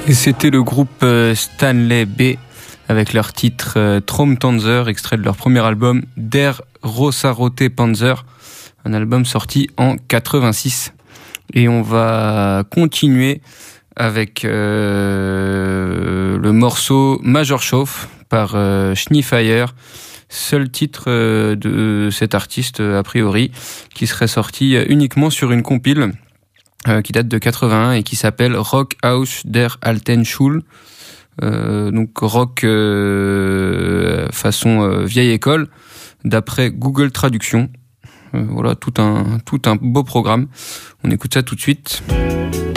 Et c'était le groupe Stanley B avec leur titre Traumtanzer, extrait de leur premier album Der Rosarote Panzer, un album sorti en 86. Et on va continuer avec le morceau Major Chauffe par Schneefire, seul titre de cet artiste a priori, qui serait sorti uniquement sur une compile qui date de 81 et qui s'appelle Rock aus der alten Schule. Donc rock façon vieille école, d'après Google Traduction. Voilà, tout un beau programme. On écoute ça tout de suite.